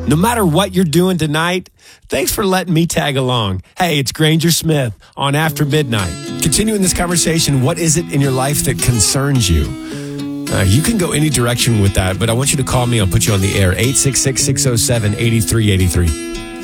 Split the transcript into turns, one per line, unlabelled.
No matter what you're doing tonight, thanks for letting me tag along. Hey, it's Granger Smith on After Midnight. Continuing this conversation, what is it in your life that concerns you? You can go any direction with that, but I want you to call me. I'll put you on the air. 866-607-8383.